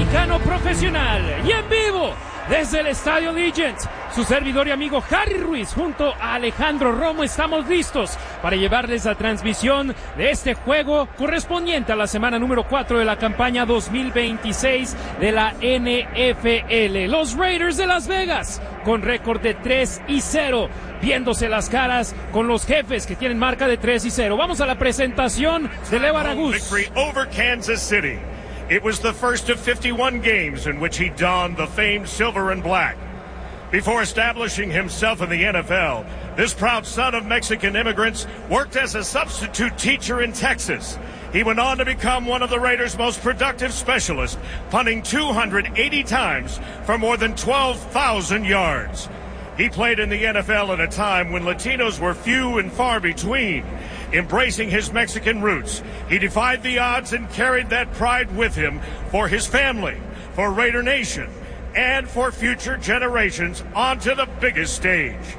americano profesional y en vivo desde el Estadio Allegiant. Su servidor y amigo Harry Ruiz junto a Alejandro Romo estamos listos para llevarles la transmisión de este juego correspondiente a la semana número 4 de la campaña 2026 de la NFL. Los Raiders de Las Vegas con récord de 3-0, viéndose las caras con los Jefes que tienen marca de 3-0. Vamos a la presentación de Leo Araguz. Victory over Kansas City. It was the first of 51 games in which he donned the famed silver and black. Before establishing himself in the NFL, this proud son of Mexican immigrants worked as a substitute teacher in Texas. He went on to become one of the Raiders' most productive specialists, punting 280 times for more than 12,000 yards. He played in the NFL at a time when Latinos were few and far between. Embracing his Mexican roots, he defied the odds and carried that pride with him for his family, for Raider Nation, and for future generations onto the biggest stage.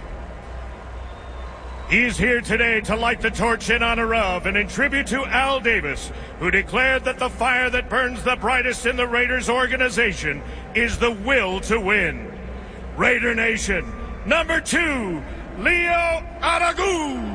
He's here today to light the torch in honor of and in tribute to Al Davis, who declared that the fire that burns the brightest in the Raiders organization is the will to win. Raider Nation, number 2, Leo Araguz.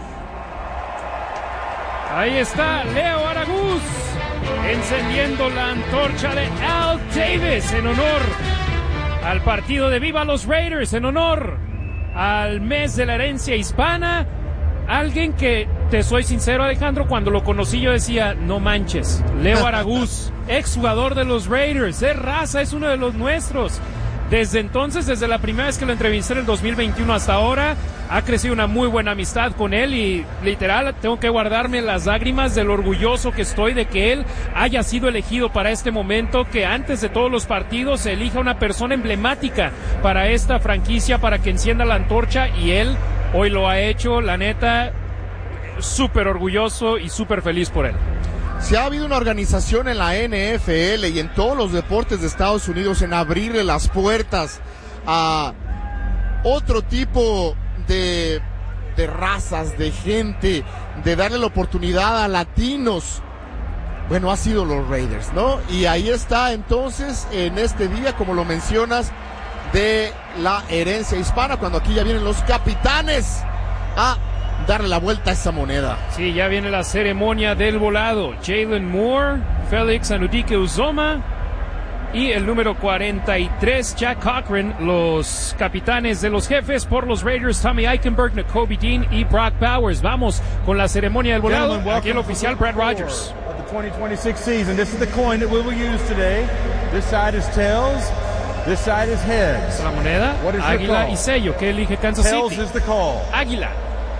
Ahí está Leo Araguz encendiendo la antorcha de Al Davis en honor al partido de Viva los Raiders, en honor al mes de la herencia hispana. Alguien que, te soy sincero Alejandro, cuando lo conocí yo decía, no manches, Leo Araguz, exjugador de los Raiders, es raza, es uno de los nuestros. Desde entonces, desde la primera vez que lo entrevisté en el 2021 hasta ahora, ha crecido una muy buena amistad con él y literal tengo que guardarme las lágrimas de lo orgulloso que estoy de que él haya sido elegido para este momento, que antes de todos los partidos se elija una persona emblemática para esta franquicia para que encienda la antorcha y él hoy lo ha hecho, la neta, súper orgulloso y súper feliz por él. Si ha habido una organización en la NFL y en todos los deportes de Estados Unidos en abrirle las puertas a otro tipo de razas, de gente, de darle la oportunidad a latinos, bueno, ha sido los Raiders, ¿no? Y ahí está entonces en este día, como lo mencionas, de la herencia hispana, cuando aquí ya vienen los capitanes a darle la vuelta a esa moneda. Sí, ya viene la ceremonia del volado. Jalen Moore, Félix Anudike-Uzomah y el número 43, Jack Cochran, los capitanes de los Jefes por los Raiders, Tommy Eichenberg, Nakobe Dean y Brock Bowers. Vamos con la ceremonia del volado. Aquí el oficial Brad Rogers. The 2026 season. This is the coin that we will use today. This side is tails. This side is heads. La moneda, águila y sello. ¿Qué elige Kansas City? Tails is the call. Águila.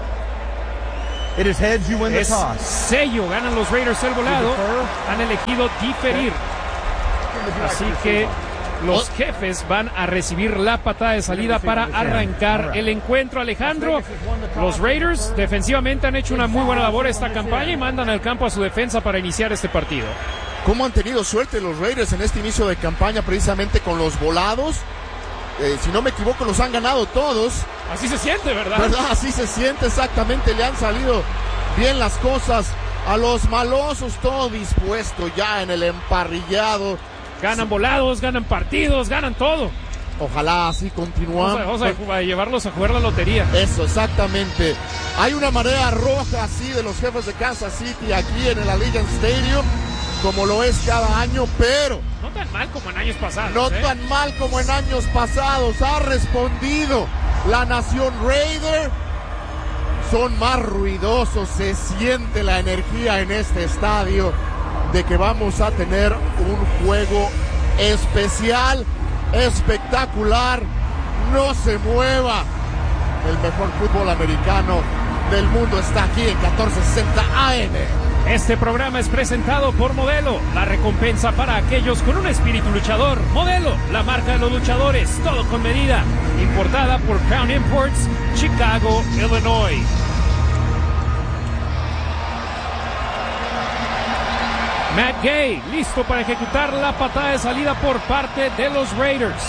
It is heads, you win the toss. Sello, ganan los Raiders el volado. Han elegido diferir. Así que los Jefes van a recibir la patada de salida para arrancar el encuentro. Alejandro, los Raiders defensivamente han hecho una muy buena labor esta campaña y mandan al campo a su defensa para iniciar este partido. ¿Cómo han tenido suerte los Raiders en este inicio de campaña precisamente con los volados? Si no me equivoco, los han ganado todos. Así se siente, ¿verdad? Así se siente, exactamente. Le han salido bien las cosas a los malosos, todo dispuesto ya en el emparrillado. Ganan volados, ganan partidos, ganan todo. Ojalá así continuamos. Vamos a llevarlos a jugar la lotería. Eso, exactamente. Hay una marea roja así de los Jefes de Kansas City aquí en el Allegiant Stadium, como lo es cada año, pero no tan mal como en años pasados. No tan mal como en años pasados. Ha respondido la nación Raider. Son más ruidosos. Se siente la energía en este estadio de que vamos a tener un juego especial, espectacular. No se mueva. El mejor fútbol americano del mundo está aquí en 1460 AM. Este programa es presentado por Modelo, la recompensa para aquellos con un espíritu luchador. Modelo, la marca de los luchadores, todo con medida. Importada por Crown Imports, Chicago, Illinois. Matt Gay, listo para ejecutar la patada de salida por parte de los Raiders.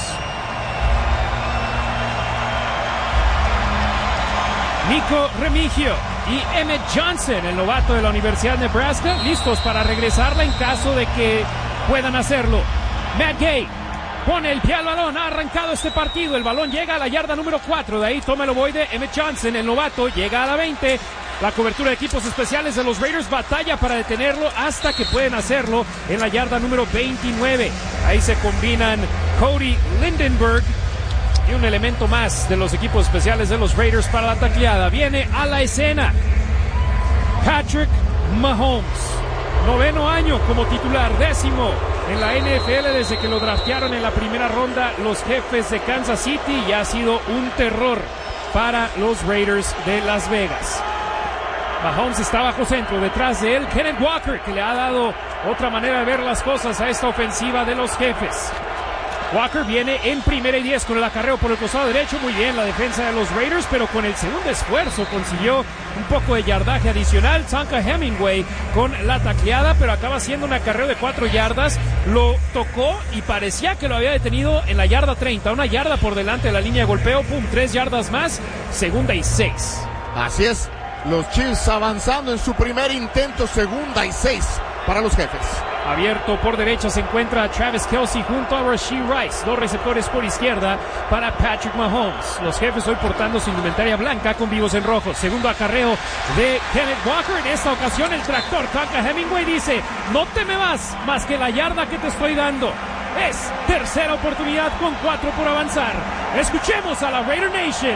Nico Remigio y Emmett Johnson, el novato de la Universidad de Nebraska, listos para regresarla en caso de que puedan hacerlo. Matt Gay pone el pie al balón, ha arrancado este partido, el balón llega a la yarda número 4, de ahí toma el ovoide Emmett Johnson, el novato, llega a la 20, la cobertura de equipos especiales de los Raiders batalla para detenerlo hasta que pueden hacerlo en la yarda número 29, ahí se combinan Cody Lindenberg y un elemento más de los equipos especiales de los Raiders para la tacleada, viene a la escena Patrick Mahomes, 9º año como titular, 10º en la NFL desde que lo draftearon en la primera ronda los Jefes de Kansas City y ha sido un terror para los Raiders de Las Vegas. Mahomes está bajo centro, detrás de él Kenneth Walker, que le ha dado otra manera de ver las cosas a esta ofensiva de los Jefes. Walker viene en 1st y 10 con el acarreo por el costado derecho, muy bien la defensa de los Raiders, pero con el segundo esfuerzo consiguió un poco de yardaje adicional. Tonka Hemingway con la tacleada, pero acaba siendo un acarreo de 4 yardas, lo tocó y parecía que lo había detenido en la yarda 30, una yarda por delante de la línea de golpeo, 3 yardas más, 2nd y 6. Así es, los Chiefs avanzando en su primer intento, 2nd y 6 para los Jefes. Abierto por derecha se encuentra Travis Kelce junto a Rashee Rice. 2 receptores por izquierda para Patrick Mahomes. Los Jefes hoy portando su indumentaria blanca con vivos en rojo. Segundo acarreo de Kenneth Walker. En esta ocasión el tractor Tonka Hemingway dice: no te me vas más que la yarda que te estoy dando. Es tercera oportunidad con 4 por avanzar. Escuchemos a la Raider Nation.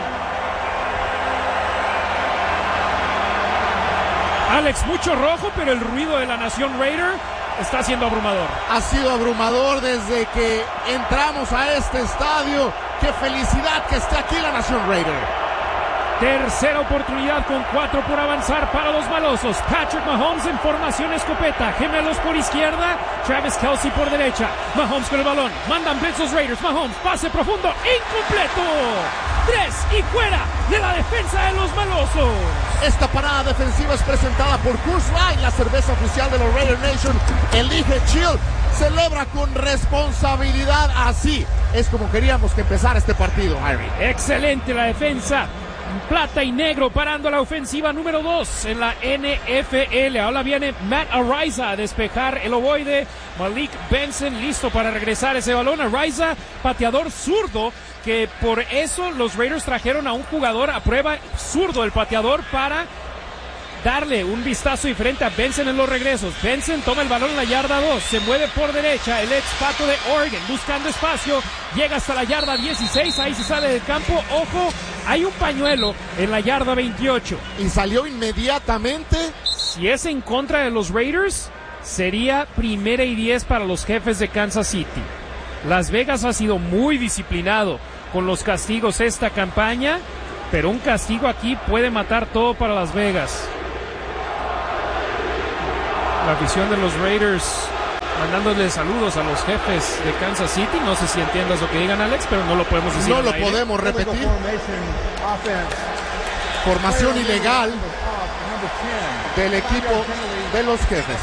Alex, mucho rojo, pero el ruido de la nación Raider está siendo abrumador. Ha sido abrumador desde que entramos a este estadio. ¡Qué felicidad que esté aquí la nación Raider! Tercera oportunidad con 4 por avanzar para los malosos. Patrick Mahomes en formación escopeta. Gemelos por izquierda, Travis Kelce por derecha. Mahomes con el balón. Mandan blitz los Raiders. Mahomes, pase profundo, incompleto. 3 y fuera de la defensa de los malosos. Esta parada defensiva es presentada por Coors Light, la cerveza oficial de los Raider Nation. Elige chill. Celebra con responsabilidad. Así es como queríamos que empezara este partido, Harry. Excelente la defensa. Plata y negro parando la ofensiva número 2 en la NFL. Ahora viene Matt Araiza a despejar el ovoide. Malik Benson listo para regresar ese balón. Araiza, pateador zurdo, que por eso los Raiders trajeron a un jugador a prueba zurdo, el pateador, para darle un vistazo diferente a Benson en los regresos. Benson toma el balón en la yarda 2, se mueve por derecha, el ex pato de Oregon buscando espacio, llega hasta la yarda 16, ahí se sale del campo. Ojo, hay un pañuelo en la yarda 28. Y salió inmediatamente. Si es en contra de los Raiders, sería 1st y 10 para los Jefes de Kansas City. Las Vegas ha sido muy disciplinado con los castigos esta campaña, pero un castigo aquí puede matar todo para Las Vegas. La afición de los Raiders mandándole saludos a los Jefes de Kansas City. No sé si entiendas lo que digan, Alex, pero no lo podemos decir. No lo podemos repetir. Formación ilegal del equipo de los Jefes.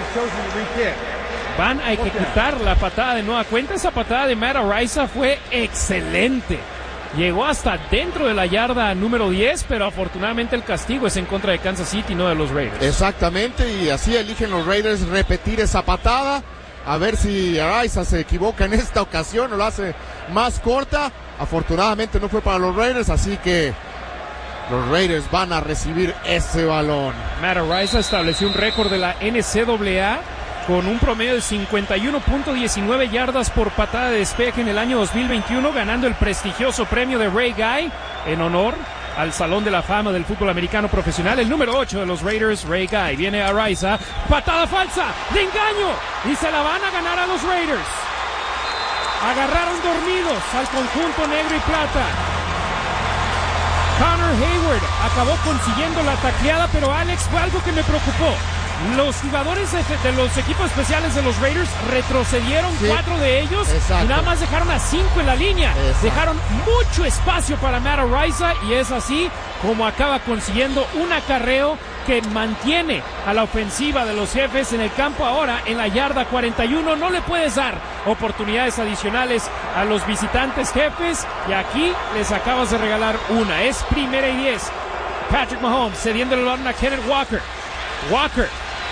Van a ejecutar la patada de nueva cuenta. Esa patada de Matt Araiza fue excelente. Llegó hasta dentro de la yarda número 10, pero afortunadamente el castigo es en contra de Kansas City, no de los Raiders. Exactamente, y así eligen los Raiders repetir esa patada. A ver si Araiza se equivoca en esta ocasión o lo hace más corta. Afortunadamente no fue para los Raiders, así que los Raiders van a recibir ese balón. Matt Araiza estableció un récord de la NCAA con un promedio de 51.19 yardas por patada de despeje en el año 2021, ganando el prestigioso premio de Ray Guy en honor al Salón de la Fama del Fútbol Americano Profesional. El número 8 de los Raiders, Ray Guy. Viene Araiza, patada falsa, de engaño, y se la van a ganar a los Raiders. Agarraron dormidos al conjunto negro y plata. Connor Hayward acabó consiguiendo la tacleada, pero Alex, fue algo que me preocupó. Los jugadores de los equipos especiales de los Raiders retrocedieron, 4 de ellos, y nada más dejaron a 5 en la línea. Dejaron mucho espacio para Matt Araiza, y es así como acaba consiguiendo un acarreo que mantiene a la ofensiva de los Jefes en el campo ahora en la yarda 41. No le puedes dar oportunidades adicionales a los visitantes Jefes, y aquí les acabas de regalar una. Es 1st y 10. Patrick Mahomes cediendo el balón a Kenneth Walker. Walker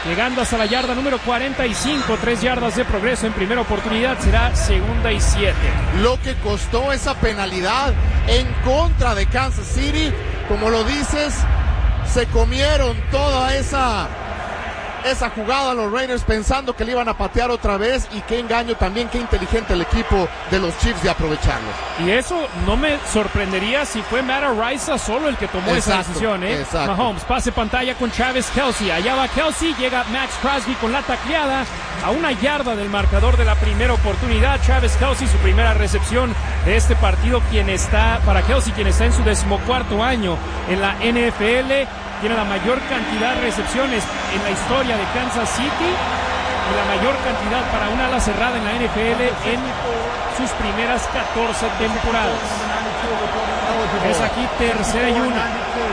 llegando hasta la yarda número 45, 3 yardas de progreso en primera oportunidad, será 2ª y 7. Lo que costó esa penalidad en contra de Kansas City, como lo dices, se comieron toda esa jugada los Raiders pensando que le iban a patear otra vez, y qué engaño también, qué inteligente el equipo de los Chiefs de aprovecharlo. Y eso no me sorprendería si fue Matt Araiza solo el que tomó esa decisión, ¿eh? Exacto. Mahomes, pase pantalla con Travis Kelce, allá va Kelce, llega Max Crosby con la tacleada a 1 yarda del marcador de la primera oportunidad. Travis Kelce, su primera recepción de este partido, quien está en su 14º año en la NFL. Tiene la mayor cantidad de recepciones en la historia de Kansas City y la mayor cantidad para una ala cerrada en la NFL en sus primeras 14 temporadas. Es aquí 3ª y 1.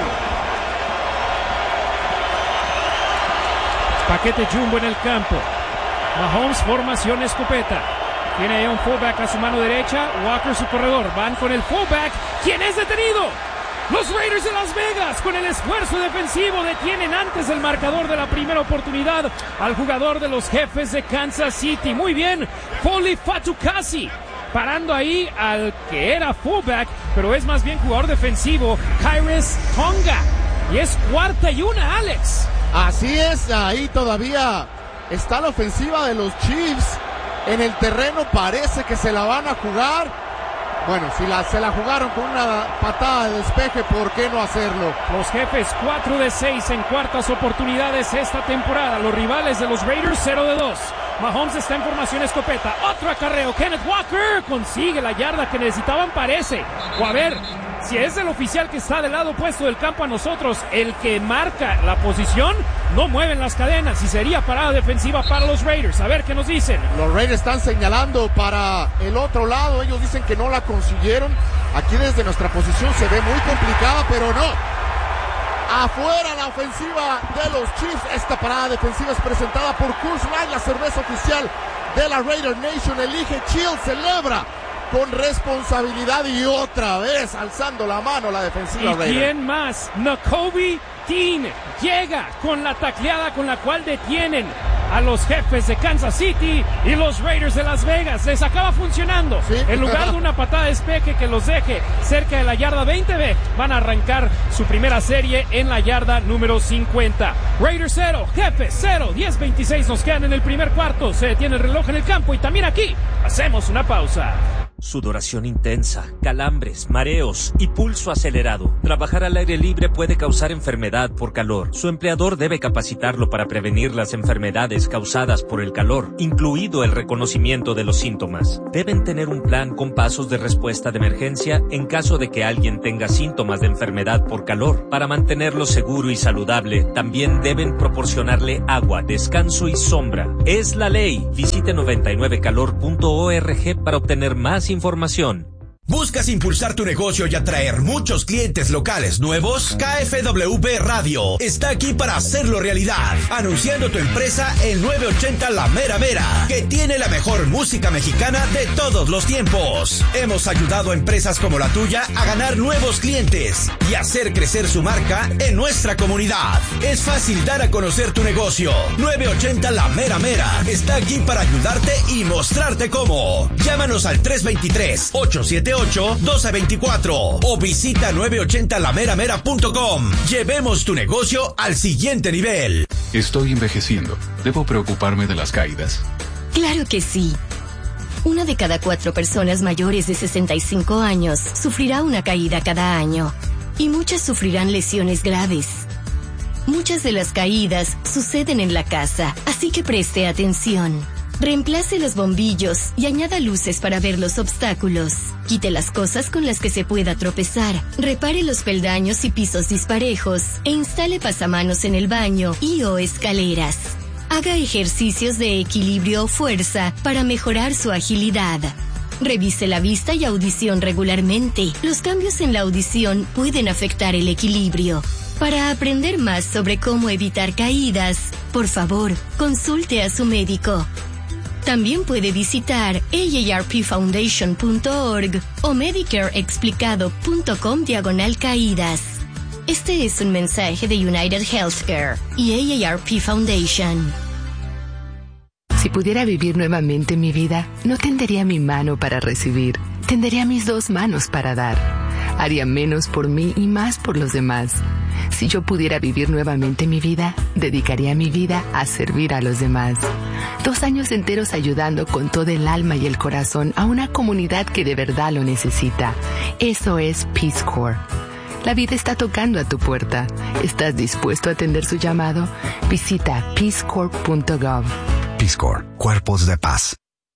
Paquete jumbo en el campo. Mahomes, formación escopeta. Tiene ahí un fullback a su mano derecha. Walker, su corredor. Van con el fullback. ¿Quién es detenido? Los Raiders de Las Vegas, con el esfuerzo defensivo, detienen antes del marcador de la primera oportunidad al jugador de los Jefes de Kansas City. Muy bien, Foley Fatukasi, parando ahí al que era fullback, pero es más bien jugador defensivo, Khyiris Tonga. Y es 4ª y 1, Alex. Así es, ahí todavía está la ofensiva de los Chiefs en el terreno, parece que se la van a jugar. Bueno, si se la jugaron con una patada de despeje, ¿por qué no hacerlo? Los Jefes 4 de 6 en cuartas oportunidades esta temporada. Los rivales de los Raiders 0 de 2. Mahomes está en formación escopeta. Otro acarreo. Kenneth Walker consigue la yarda que necesitaban, parece. O a ver, si es el oficial que está del lado opuesto del campo a nosotros, el que marca la posición, no mueven las cadenas y sería parada defensiva para los Raiders. A ver qué nos dicen. Los Raiders están señalando para el otro lado. Ellos dicen que no la consiguieron. Aquí desde nuestra posición se ve muy complicada, pero no. Afuera la ofensiva de los Chiefs. Esta parada defensiva es presentada por Coors Light, la cerveza oficial de la Raider Nation. Elige Chill, celebra con responsabilidad y otra vez alzando la mano la defensiva Raider. ¿Y quién más? Nakobe Dean llega con la tacleada con la cual detienen a los Jefes de Kansas City y los Raiders de Las Vegas. Les acaba funcionando. ¿Sí? En lugar de una patada de despeje que los deje cerca de la yarda 20, van a arrancar su primera serie en la yarda número 50. Raiders 0, Jefes 0, 10-26 nos quedan en el primer cuarto. Se detiene el reloj en el campo y también aquí hacemos una pausa. Sudoración intensa, calambres, mareos y pulso acelerado. Trabajar al aire libre puede causar enfermedad por calor. Su empleador debe capacitarlo para prevenir las enfermedades causadas por el calor, incluido el reconocimiento de los síntomas. Deben tener un plan con pasos de respuesta de emergencia en caso de que alguien tenga síntomas de enfermedad por calor. Para mantenerlo seguro y saludable, también deben proporcionarle agua, descanso y sombra. Es la ley. Visite 99calor.org para obtener más información. ¿Buscas impulsar tu negocio y atraer muchos clientes locales nuevos? KFWB Radio está aquí para hacerlo realidad, anunciando tu empresa en 980 La Mera Mera, que tiene la mejor música mexicana de todos los tiempos. Hemos ayudado a empresas como la tuya a ganar nuevos clientes y hacer crecer su marca en nuestra comunidad. Es fácil dar a conocer tu negocio. 980 La Mera Mera está aquí para ayudarte y mostrarte cómo. Llámanos al 323-878-1224 o visita 980lameramera.com. Llevemos tu negocio al siguiente nivel. Estoy envejeciendo. ¿Debo preocuparme de las caídas? Claro que sí. 1 de cada 4 personas mayores de 65 años sufrirá una caída cada año. Y muchas sufrirán lesiones graves. Muchas de las caídas suceden en la casa, así que preste atención. Reemplace los bombillos y añada luces para ver los obstáculos. Quite las cosas con las que se pueda tropezar. Repare los peldaños y pisos disparejos e instale pasamanos en el baño y o escaleras. Haga ejercicios de equilibrio o fuerza para mejorar su agilidad. Revise la vista y audición regularmente. Los cambios en la audición pueden afectar el equilibrio. Para aprender más sobre cómo evitar caídas, por favor, consulte a su médico. También puede visitar aarpfoundation.org o medicareexplicado.com/caídas. Este es un mensaje de United Healthcare y AARP Foundation. Si pudiera vivir nuevamente mi vida, no tendería mi mano para recibir, tendería mis 2 manos para dar. Haría menos por mí y más por los demás. Si yo pudiera vivir nuevamente mi vida, dedicaría mi vida a servir a los demás. 2 años enteros ayudando con todo el alma y el corazón a una comunidad que de verdad lo necesita. Eso es Peace Corps. La vida está tocando a tu puerta. ¿Estás dispuesto a atender su llamado? Visita peacecorps.gov. Peace Corps, Cuerpos de Paz.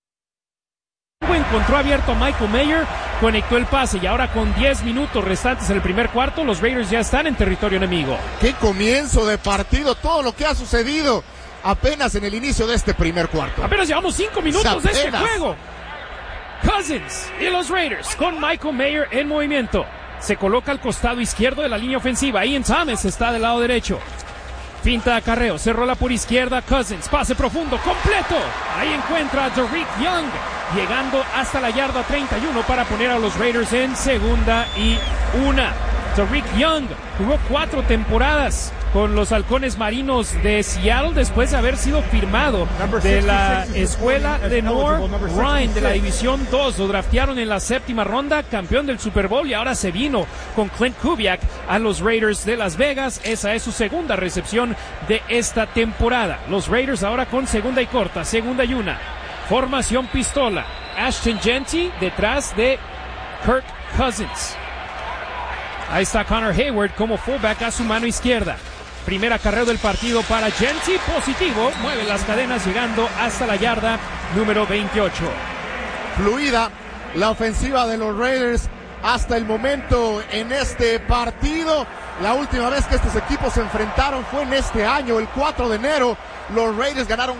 Encontró abierto a Michael Mayer, conectó el pase y ahora con 10 minutos restantes en el primer cuarto, los Raiders ya están en territorio enemigo. ¡Qué comienzo de partido! Todo lo que ha sucedido apenas en el inicio de este primer cuarto. Apenas llevamos 5 minutos de este juego. Cousins y los Raiders con Michael Mayer en movimiento. Se coloca al costado izquierdo de la línea ofensiva. Ian Thomas está del lado derecho. Finta de acarreo, se rola por izquierda Cousins, pase profundo, completo. Ahí encuentra a Derrick Young, llegando hasta la yarda 31 para poner a los Raiders en 2ª y 1. Derrick Young jugó 4 temporadas con los Halcones Marinos de Seattle después de haber sido firmado de la escuela de North Ryan de la División 2. Lo draftearon en la 7ª ronda, campeón del Super Bowl, y ahora se vino con Clint Kubiak a los Raiders de Las Vegas. Esa es su 2ª recepción de esta temporada. Los Raiders ahora con 2ª y corta, 2ª y 1. Formación pistola. Ashton Jeanty detrás de Kirk Cousins. Ahí está Connor Hayward como fullback a su mano izquierda. Primer acarreo del partido para Jeanty, positivo, mueve las cadenas llegando hasta la yarda número 28. Fluida la ofensiva de los Raiders hasta el momento en este partido. La última vez que estos equipos se enfrentaron fue en este año, el 4 de enero. Los Raiders ganaron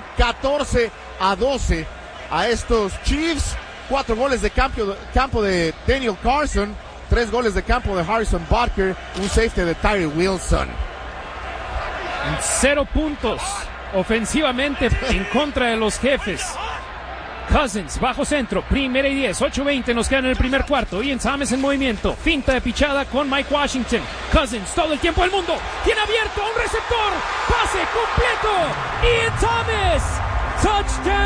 14-12 a estos Chiefs. 4 goles de campo de Daniel Carson, 3 goles de campo de Harrison Butker, un safety de Tyree Wilson. 0 puntos ofensivamente en contra de los Jefes. Cousins, bajo centro, 1ª y 10, 8:20 nos quedan en el primer cuarto. Ian Thomas en movimiento, finta de pichada con Mike Washington. Cousins, todo el tiempo del mundo, tiene abierto a un receptor, pase completo. Ian Thomas,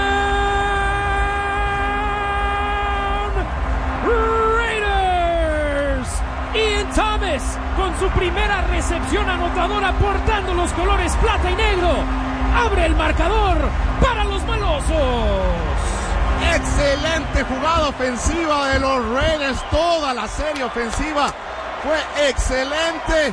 touchdown Raiders. Ian Thomas con su primera recepción anotadora portando los colores plata y negro. Abre el marcador para los malosos. Excelente jugada ofensiva de los Raiders. Toda la serie ofensiva fue excelente.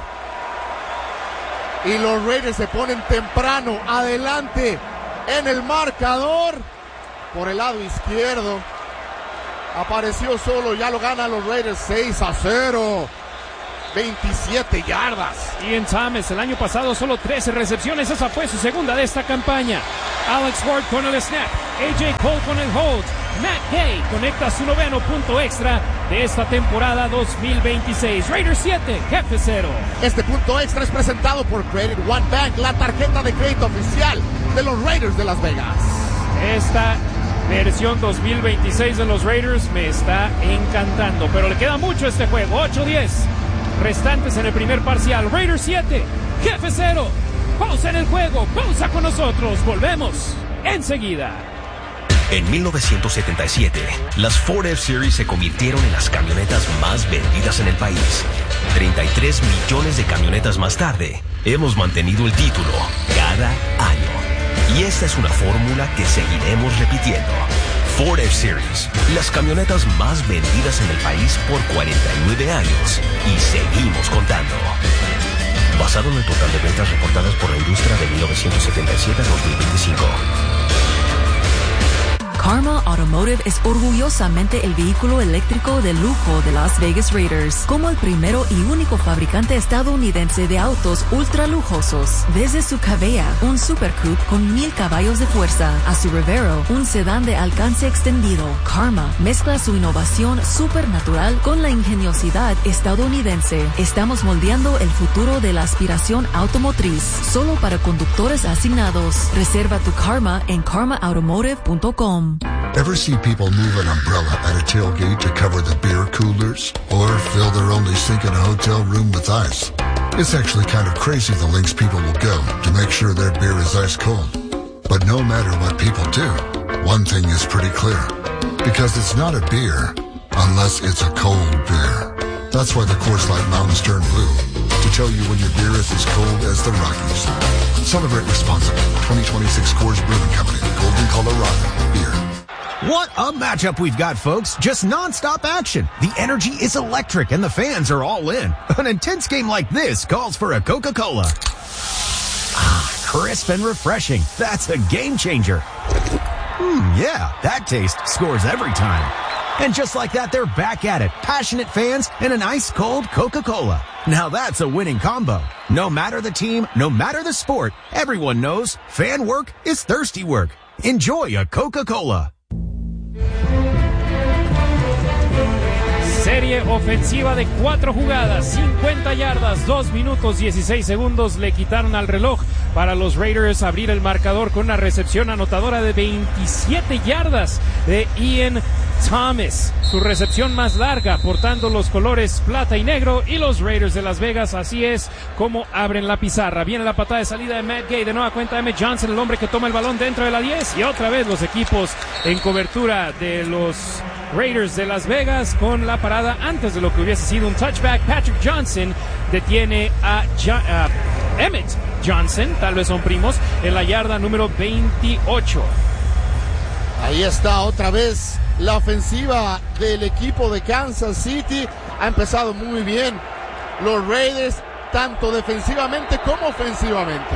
Y los Raiders se ponen temprano adelante en el marcador. Por el lado izquierdo apareció solo, ya lo ganan los Raiders 6-0. 27 yardas. Ian Thomas, el año pasado solo 13 recepciones, esa fue su 2ª de esta campaña. Alex Ward con el snap, AJ Cole con el hold, Matt Gay conecta su 9º punto extra de esta temporada 2026. Raiders 7, Jefe 0. Este punto extra es presentado por Credit One Bank, la tarjeta de crédito oficial de los Raiders de Las Vegas. Esta versión 2026 de los Raiders me está encantando, pero le queda mucho a este juego. 8-10 restantes en el primer parcial. Raiders 7, Jefe 0. Pausa en el juego, pausa con nosotros. Volvemos enseguida. En 1977, las Ford F-Series se convirtieron en las camionetas más vendidas en el país. 33 millones de camionetas más tarde, hemos mantenido el título cada año. Y esta es una fórmula que seguiremos repitiendo. Ford F-Series, las camionetas más vendidas en el país por 49 años. Y seguimos contando. Basado en el total de ventas reportadas por la industria de 1977 a 2025. Karma Automotive es orgullosamente el vehículo eléctrico de lujo de Las Vegas Raiders, como el primero y único fabricante estadounidense de autos ultra lujosos. Desde su Cavea, un Super Coupe con 1000 caballos de fuerza, a su Revero, un sedán de alcance extendido, Karma mezcla su innovación supernatural con la ingeniosidad estadounidense. Estamos moldeando el futuro de la aspiración automotriz, solo para conductores asignados. Reserva tu Karma en karmaautomotive.com. Ever see people move an umbrella at a tailgate to cover the beer coolers? Or fill their only sink in a hotel room with ice? It's actually kind of crazy the lengths people will go to make sure their beer is ice cold. But no matter what people do, one thing is pretty clear. Because it's not a beer unless it's a cold beer. That's why the Coors Light Mountains turn blue. To tell you when your beer is as cold as the Rockies. Celebrate responsibly. 2026 Coors Brewing Company, Golden, Colorado. Beer. What a matchup we've got, folks. Just non-stop action. The energy is electric and the fans are all in. An intense game like this calls for a Coca-Cola. Crisp and refreshing. That's a game changer. Yeah, that taste scores every time. And just like that, they're back at it. Passionate fans and an ice-cold Coca-Cola. Now that's a winning combo. No matter the team, no matter the sport, everyone knows fan work is thirsty work. Enjoy a Coca-Cola. Serie ofensiva de 4 jugadas, 50 yardas, 2 minutos 16 segundos le quitaron al reloj para los Raiders abrir el marcador con una recepción anotadora de 27 yardas de Ian Thomas. Su recepción más larga, portando los colores plata y negro, y los Raiders de Las Vegas, así es como abren la pizarra. Viene la patada de salida de Matt Gay, de nueva cuenta Emmett Johnson, el hombre que toma el balón dentro de la 10, y otra vez los equipos en cobertura de los Raiders de Las Vegas con la parada antes de lo que hubiese sido un touchback. Patrick Johnson detiene a Emmett Johnson, tal vez son primos, en la yarda número 28. Ahí está otra vez la ofensiva del equipo de Kansas City. Ha empezado muy bien los Raiders, tanto defensivamente como ofensivamente.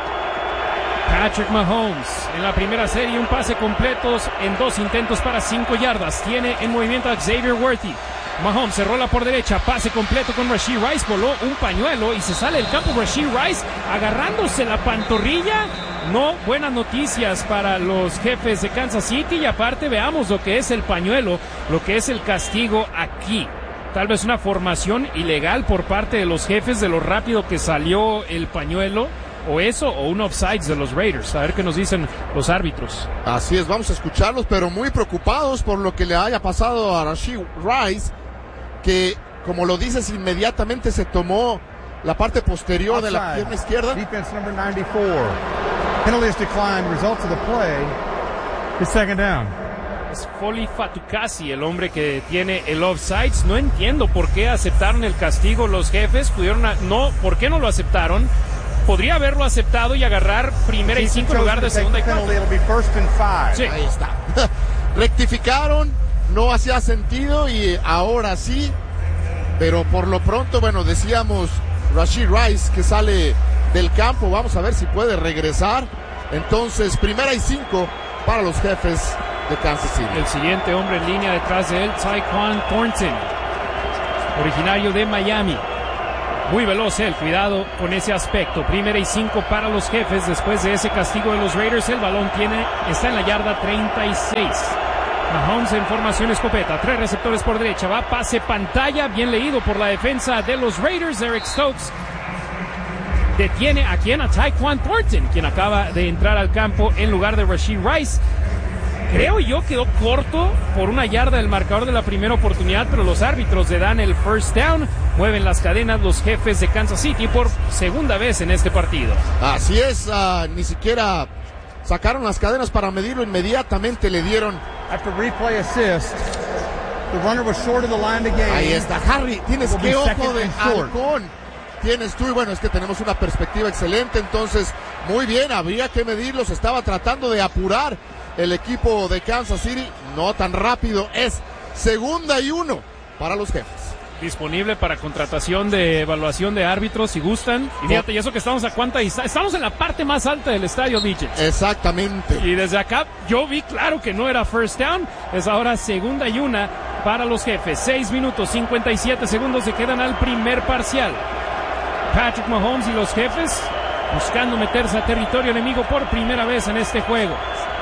Patrick Mahomes en la primera serie, un pase completos en 2 intentos para 5 yardas. Tiene en movimiento a Xavier Worthy. Mahomes se rola por derecha, pase completo con Rashee Rice, voló un pañuelo y se sale del campo Rashee Rice agarrándose la pantorrilla. No buenas noticias para los jefes de Kansas City, y aparte veamos lo que es el pañuelo, lo que es el castigo aquí. Tal vez una formación ilegal por parte de los jefes de lo rápido que salió el pañuelo. O eso, o un offsides de los Raiders. A ver qué nos dicen los árbitros. Así es, vamos a escucharlos, pero muy preocupados por lo que le haya pasado a Rashee Rice, que, como lo dices, inmediatamente se tomó la parte posterior outside de la pierna izquierda. Defense number 94. Penalty is declined. Results of the play is second down. Es Foley Fatukasi, el hombre que tiene el offsides. No entiendo por qué aceptaron el castigo los jefes. ¿Por qué no lo aceptaron? Podría haberlo aceptado y agarrar primera y 5 en lugar de segunda y 4. Sí. Ahí está. Rectificaron, no hacía sentido y ahora sí. Pero por lo pronto, bueno, decíamos Rashee Rice que sale del campo. Vamos a ver si puede regresar. Entonces, primera y 5 para los jefes de Kansas City. El siguiente hombre en línea detrás de él, Tyquan Thornton, originario de Miami. Muy veloz él, cuidado con ese aspecto. Primera y 5 para los jefes después de ese castigo de los Raiders. El balón está en la yarda 36. Mahomes en formación escopeta, 3 receptores por derecha, va pase pantalla, bien leído por la defensa de los Raiders. Eric Stokes detiene a Tyquan Thornton, quien acaba de entrar al campo en lugar de Rashee Rice. Creo yo quedó corto por 1 yarda del marcador de la primera oportunidad, pero los árbitros le dan el first down. Mueven las cadenas los jefes de Kansas City por segunda vez en este partido. Así es, ni siquiera sacaron las cadenas para medirlo, inmediatamente le dieron. After replay assist, the runner was short of the line to gain. Ahí está, Harry, tienes que ojo de halcón. Tienes tú, y bueno, es que tenemos una perspectiva excelente, entonces muy bien, habría que medirlos. Estaba tratando de apurar el equipo de Kansas City, no tan rápido. Es segunda y 1 para los jefes. Disponible para contratación de evaluación de árbitros si gustan. Y fíjate, y eso que estamos a cuánta distancia. Estamos en la parte más alta del estadio, Digits. Exactamente. Y desde acá yo vi claro que no era first down. Es ahora segunda y 1 para los jefes. 6 minutos 57 segundos se quedan al primer parcial. Patrick Mahomes y los jefes buscando meterse a territorio enemigo por primera vez en este juego.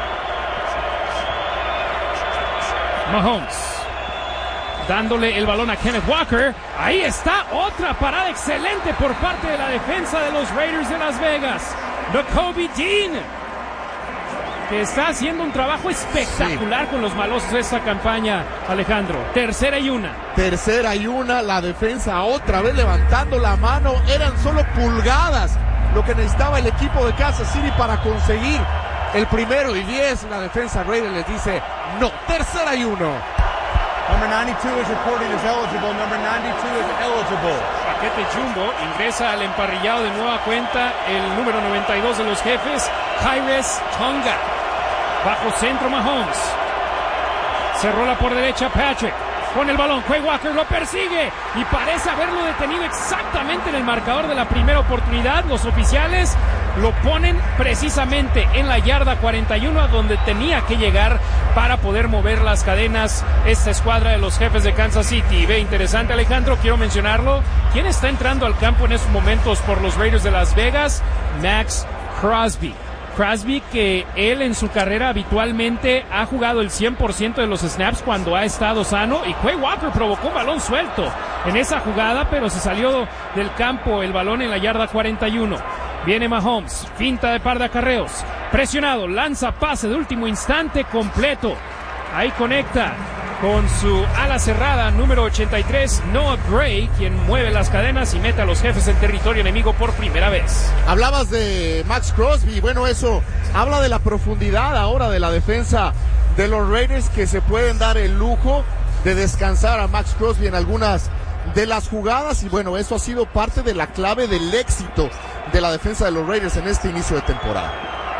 Mahomes dándole el balón a Kenneth Walker. Ahí está, otra parada excelente por parte de la defensa de los Raiders de Las Vegas. Nakobe Dean que está haciendo un trabajo espectacular con los malosos de esta campaña, Alejandro. 3ª y 1. 3ª y 1, la defensa otra vez levantando la mano. Eran solo pulgadas lo que necesitaba el equipo de Kansas City para conseguir el 1º y 10. La defensa Raiders les dice no. 3ª y 1. Number 92 is reporting as eligible. Number 92 is eligible. Paquete jumbo, ingresa al emparrillado de nueva cuenta el número 92 de los Jefes, Khyiris Tonga. Bajo centro Mahomes. Se rola por derecha Patrick. Con el balón, Quay Walker lo persigue y parece haberlo detenido exactamente en el marcador de la primera oportunidad. Los oficiales lo ponen precisamente en la yarda 41, a donde tenía que llegar para poder mover las cadenas esta escuadra de los Jefes de Kansas City. Ve, interesante, Alejandro, quiero mencionarlo. ¿Quién está entrando al campo en estos momentos por los Raiders de Las Vegas? Maxx Crosby. Crosby, que él en su carrera habitualmente ha jugado el 100% de los snaps cuando ha estado sano, y Quay Walker provocó un balón suelto en esa jugada, pero se salió del campo el balón en la yarda 41. Viene Mahomes, finta de par de acarreos, presionado, lanza pase de último instante completo. Ahí conecta con su ala cerrada número 83, Noah Gray, quien mueve las cadenas y mete a los Jefes en territorio enemigo por primera vez. Hablabas de Maxx Crosby, bueno, eso habla de la profundidad ahora de la defensa de los Raiders, que se pueden dar el lujo de descansar a Maxx Crosby en algunas de las jugadas, y bueno, eso ha sido parte de la clave del éxito de la defensa de los Raiders en este inicio de temporada.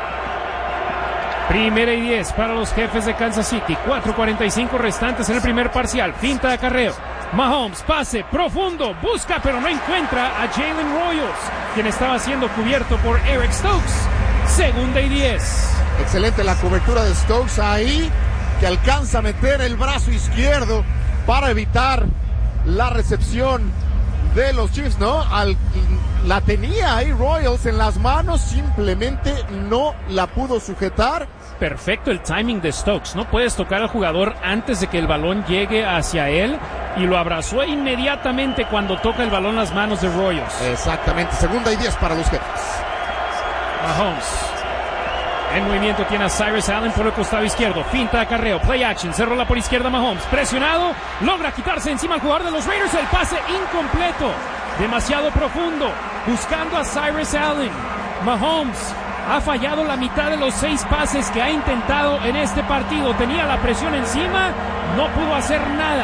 1ª y 10 para los Jefes de Kansas City. 4:45 restantes en el primer parcial. Finta de acarreo. Mahomes, pase profundo. Busca, pero no encuentra a Jalen Royals, quien estaba siendo cubierto por Eric Stokes. 2ª y 10. Excelente la cobertura de Stokes ahí, que alcanza a meter el brazo izquierdo para evitar la recepción de los Chiefs, ¿no? La tenía ahí Royals en las manos, simplemente no la pudo sujetar. Perfecto el timing de Stokes, no puedes tocar al jugador antes de que el balón llegue hacia él, y lo abrazó inmediatamente cuando toca el balón las manos de Royals. Exactamente, 2ª y 10 para los Jefes. Mahomes en movimiento tiene a Cyrus Allen por el costado izquierdo, finta de acarreo, play action, se rola por izquierda Mahomes, presionado, logra quitarse encima al jugador de los Raiders, el pase incompleto, demasiado profundo, buscando a Cyrus Allen. Mahomes ha fallado la mitad de los 6 pases que ha intentado en este partido, tenía la presión encima, no pudo hacer nada.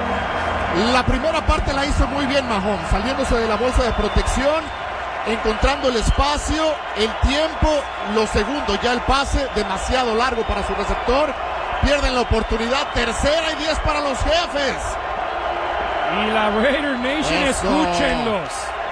La primera parte la hizo muy bien Mahomes, saliéndose de la bolsa de protección, encontrando el espacio, el tiempo, los segundos, ya el pase demasiado largo para su receptor, pierden la oportunidad. 3ª y 10 para los Jefes. Y la Raider Nation, escúchenlos.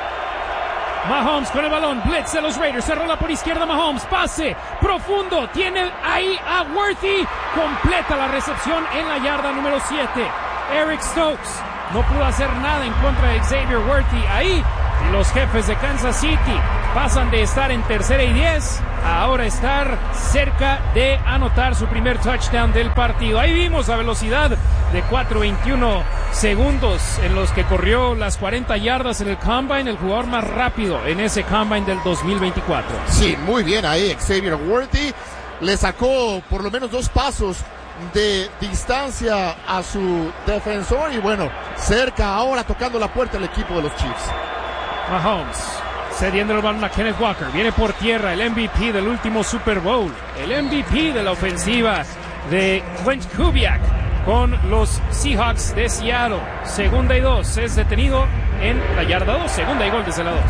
Mahomes con el balón, blitz de los Raiders, se rola por izquierda Mahomes, pase profundo, tiene ahí a Worthy, completa la recepción en la yarda número 7. Eric Stokes no pudo hacer nada en contra de Xavier Worthy ahí. Y los Jefes de Kansas City pasan de estar en 3ª y 10 a ahora estar cerca de anotar su primer touchdown del partido. Ahí vimos la velocidad de 4:21 segundos en los que corrió las 40 yardas en el Combine, el jugador más rápido en ese Combine del 2024. Sí, muy bien ahí Xavier Worthy. Le sacó por lo menos 2 pasos de distancia a su defensor, y bueno, cerca ahora tocando la puerta el equipo de los Chiefs. Mahomes cediendo el balón a Kenneth Walker, viene por tierra el MVP del último Super Bowl, el MVP de la ofensiva de Clint Kubiak con los Seahawks de Seattle. 2ª y 2, es detenido en la yarda 2, 2ª y gol desde la 2.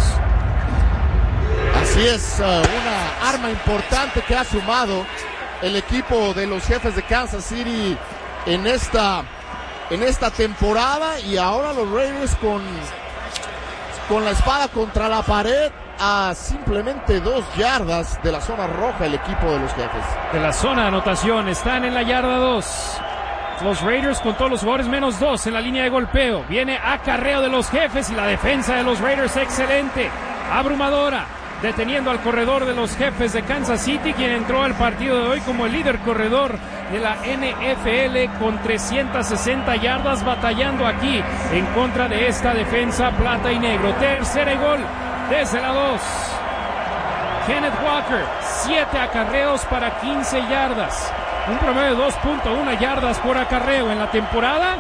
Así es, una arma importante que ha sumado el equipo de los Jefes de Kansas City en esta temporada, y ahora los Raiders con la espada contra la pared a simplemente 2 yardas de la zona roja el equipo de los Jefes. De la zona de anotación, están en la yarda 2. Los Raiders con todos los jugadores menos 2 en la línea de golpeo. Viene acarreo de los Jefes y la defensa de los Raiders excelente, abrumadora, deteniendo al corredor de los Jefes de Kansas City, quien entró al partido de hoy como el líder corredor de la NFL con 360 yardas, batallando aquí en contra de esta defensa plata y negro. 3ª y gol desde la 2. Kenneth Walker 7 acarreos para 15 yardas. Un promedio de 2.1 yardas por acarreo en la temporada.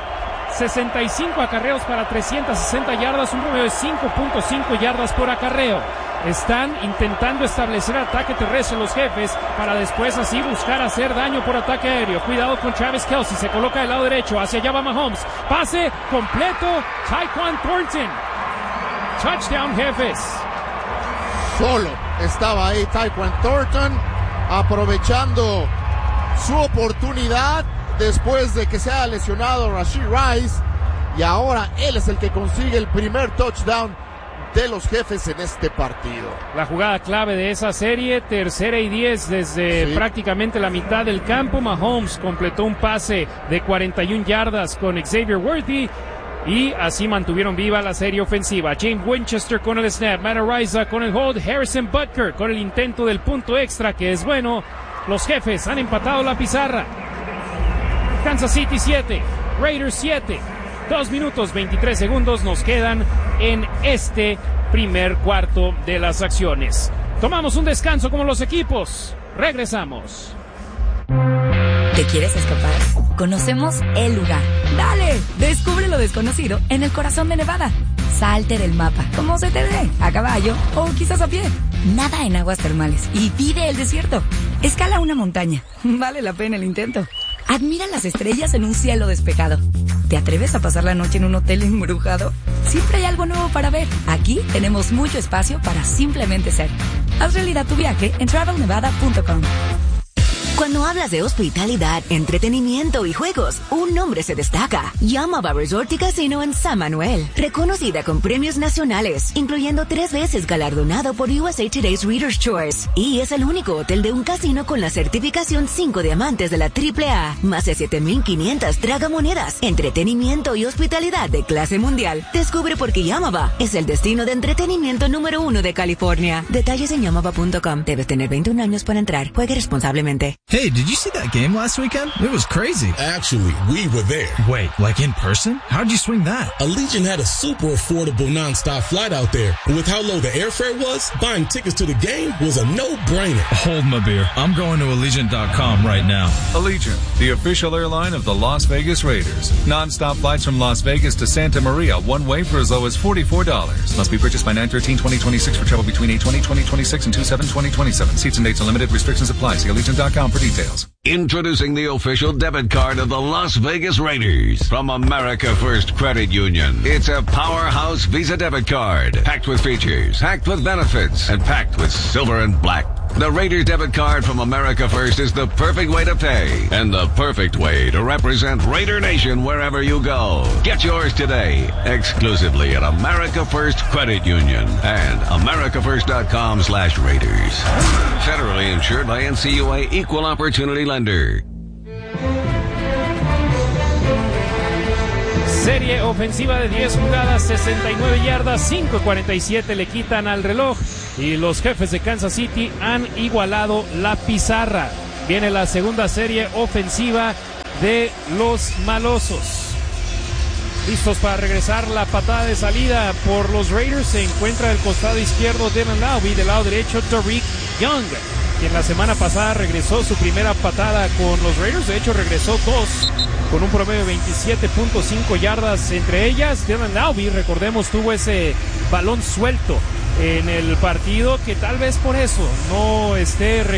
65 acarreos para 360 yardas, un promedio de 5.5 yardas por acarreo. Están intentando establecer ataque terrestre los Jefes para después así buscar hacer daño por ataque aéreo. Cuidado con Travis Kelce, se coloca del lado derecho, hacia allá va Mahomes. Pase completo, Tyquan Thornton. Touchdown Jefes. Solo estaba ahí Tyquan Thornton, aprovechando su oportunidad después de que se haya lesionado Rashee Rice, y ahora él es el que consigue el primer touchdown de los Jefes en este partido. La jugada clave de esa serie, 3rd y 10 desde prácticamente la mitad del campo. Mahomes completó un pase de 41 yardas con Xavier Worthy y así mantuvieron viva la serie ofensiva. James Winchester con el snap, Matt Araiza con el hold, Harrison Butker con el intento del punto extra, que es bueno. Los Jefes han empatado la pizarra. Kansas City 7, Raiders 7. 2 minutos 23 segundos nos quedan en este primer cuarto de las acciones. Tomamos un descanso como los equipos. Regresamos. ¿Te quieres escapar? Conocemos el lugar. ¡Dale! Descubre lo desconocido en el corazón de Nevada. Salte del mapa, como se te dé, a caballo o quizás a pie. Nada en aguas termales y vive el desierto. Escala una montaña. Vale la pena el intento. Admira las estrellas en un cielo despejado. ¿Te atreves a pasar la noche en un hotel embrujado? Siempre hay algo nuevo para ver. Aquí tenemos mucho espacio para simplemente ser. Haz realidad tu viaje en travelnevada.com. Cuando hablas de hospitalidad, entretenimiento y juegos, un nombre se destaca. Yamava Resort y Casino en San Manuel. Reconocida con premios nacionales, incluyendo 3 veces galardonado por USA Today's Reader's Choice. Y es el único hotel de un casino con la certificación 5 diamantes de la AAA. Más de 7,500 tragamonedas. Entretenimiento y hospitalidad de clase mundial. Descubre por qué Yamava es el destino de entretenimiento número 1 de California. Detalles en yamava.com. Debes tener 21 años para entrar. Juegue responsablemente. Hey, did you see that game last weekend? It was crazy. Actually, we were there. Wait, like in person? How'd you swing that? Allegiant had a super affordable nonstop flight out there. And with how low the airfare was, buying tickets to the game was a no-brainer. Hold my beer. I'm going to Allegiant.com right now. Allegiant, the official airline of the Las Vegas Raiders. Non-stop flights from Las Vegas to Santa Maria, one way for as low as $44. Must be purchased by 9/13/2026 for travel between 8/20/2026 and 2/7/2027. Seats and dates and limited restrictions apply. See Allegiant.com for details. Introducing the official debit card of the Las Vegas Raiders from America First Credit Union. It's a powerhouse Visa debit card, packed with features, packed with benefits, and packed with silver and black. The Raiders debit card from America First is the perfect way to pay and the perfect way to represent Raider Nation wherever you go. Get yours today, exclusively at America First Credit Union and americafirst.com/Raiders. Federally insured by NCUA Equal Opportunity Lender. Serie ofensiva de 10 jugadas, 69 yardas, 5:47 le quitan al reloj y los Jefes de Kansas City han igualado la pizarra. Viene la segunda serie ofensiva de los malosos. Listos para regresar la patada de salida por los Raiders. Se encuentra del costado izquierdo Devin Laube, del lado derecho Tariq Young, quien la semana pasada regresó su primera patada con los Raiders. De hecho, regresó 2 con un promedio de 27.5 yardas entre ellas. Devin Laube, recordemos, tuvo ese balón suelto en el partido que tal vez por eso no esté